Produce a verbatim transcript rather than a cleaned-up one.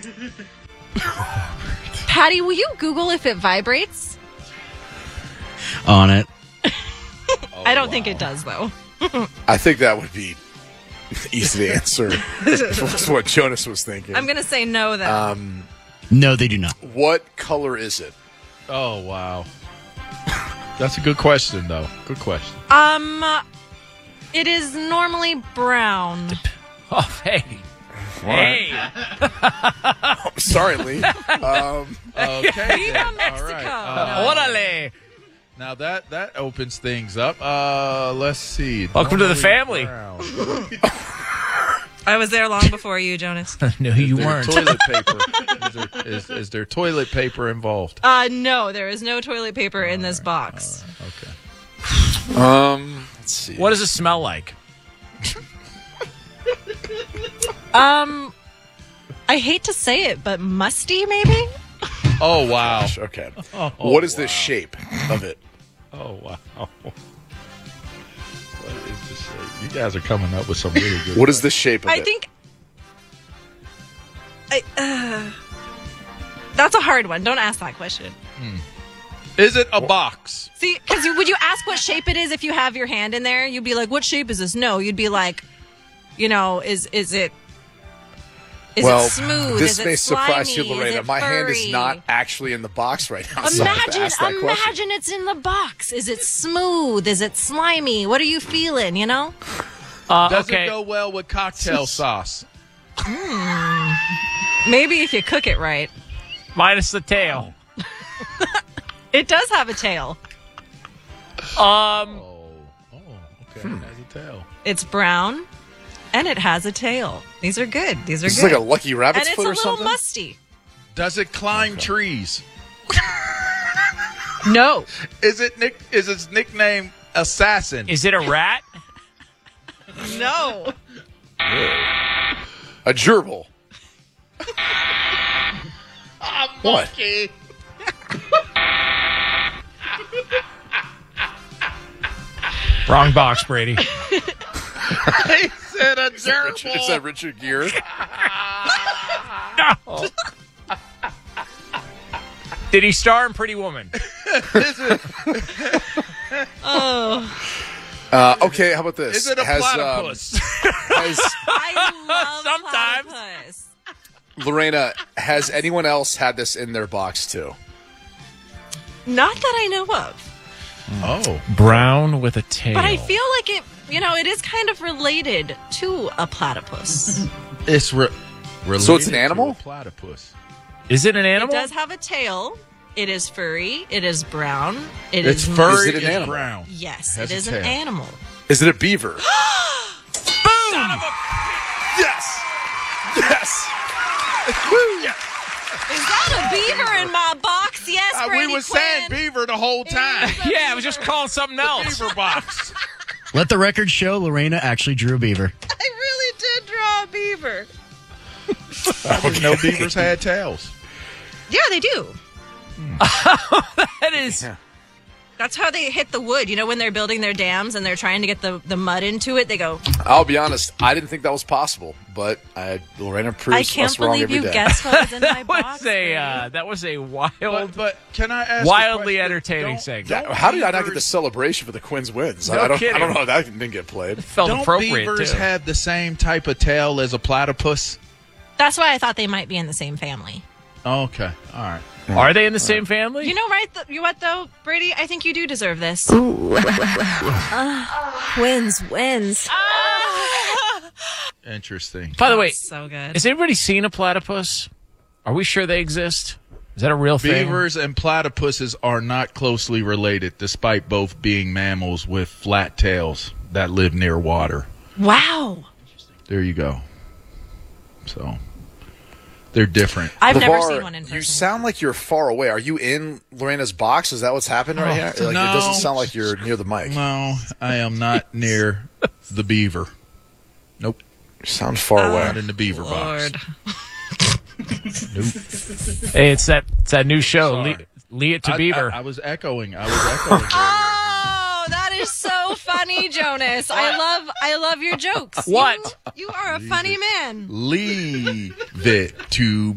Patty, will you Google if it vibrates? On it. Oh, I don't wow. think it does, though. I think that would be easy to answer. That's what Jonas was thinking. I'm going to say no, though. Um, No, they do not. what color is it? Oh, wow. That's a good question, though. Good question. um, it is normally brown. Oh, hey. Hey. Oh, sorry, Lee. Um, Okay. Viva then. Mexico. All right. Uh, Orale. now that that opens things up. Uh, let's see. Welcome to the Normally family. brown. I was there long before you, Jonas. No, you Is there weren't. toilet paper? Is there, is, is there toilet paper involved? Uh, no, there is no toilet paper in this box. Okay. um, let's see. What does it smell like? Um, I hate to say it, but musty, maybe? Oh wow. Gosh, okay. Oh, what is the wow. shape of it? Oh wow. What is the shape? You guys are coming up with some really good. What is the shape of I it? think... I, uh, that's a hard one. Don't ask that question. Is it a box? See, because would you ask what shape it is if you have your hand in there? You'd be like, what shape is this? No, you'd be like, you know, is is it... Is well, it smooth? this is may it surprise you, slimy? Is Lorena. it My hand is furry? not actually in the box right now. So I have to Imagine, ask that question. imagine it's in the box. Is it smooth? Is it slimy? What are you feeling, you know? Uh, Does okay. it go well with cocktail sauce? Maybe if you cook it right. Minus the tail. It does have a tail. Um, Oh, oh, okay. It has a tail. It's brown, and it has a tail. These are good. These are This is good. like a lucky and rabbit's it's a foot or little something? musty. Does it climb trees? No. Is it nick? Is its nickname Assassin? is it a rat? No. A gerbil. What? Wrong box, Brady. I said a Richard, is that Richard Gere? No. Did he star in Pretty Woman? Oh. Uh, okay, how about this? Is it a Has, um, platypus? has I love Sometimes. platypus. Lorena, has anyone else had this in their box too? Not that I know of. Oh, Brown with a tail. But I feel like it, you know, it is kind of related to a platypus. it's re- related So it's an to animal? a platypus. Is it an It animal? does have a tail. It is furry. It is brown. It It's is furry. Is it an it's animal? brown. Yes, Has it a is an tail. animal. Is it a beaver? Boom! Yes! Yes! Is that a beaver in my box? Yes, Uh, Brady we were Quinn. saying beaver the whole time. Yeah, I was just calling something else. Beaver box. Let the record show Lorena actually drew a beaver. I really did draw a beaver. I didn't know beavers had tails. Yeah, they do. That is. Yeah. That's how they hit the wood. You know, when they're building their dams and they're trying to get the, the mud into it, they go, I'll be honest, I didn't think that was possible, but I, Lorena proves I can't us wrong believe every you day. guessed what was in my That box. was a Brady. uh, that was a wild, But, but can I ask? a wildly question? entertaining Don't- segment. Yeah, don't how did I not get the beavers- celebration for the Quins wins? No I, don't, kidding. I don't know how that didn't get played. Felt Don't appropriate beavers too. have the same type of tail as a platypus? That's why I thought they might be in the same family. Oh, okay, all right. Are they in the same family? You know, right? Th- you what, though, Brady? I think you do deserve this. Wins, wins. Interesting. By the way, So good. has anybody seen a platypus? Are we sure they exist? Is that a real thing? Beavers and platypuses are not closely related, despite both being mammals with flat tails that live near water. Wow. There you go. So they're different. I've never LeVar, seen one in person. You sound like you're far away. Are you in Lorena's box? Is that what's happening right here? Like, no. It doesn't sound like you're near the mic. No, I am not near the beaver. Nope, You sound far away. not in the beaver Lord. box. Hey, it's that it's that new show, Sorry. Lee, Lee It to I, Beaver. I, I was echoing. I was echoing. Oh, that is so funny, Jonas. I love I love your jokes. What? You, you are a funny man. Leave it to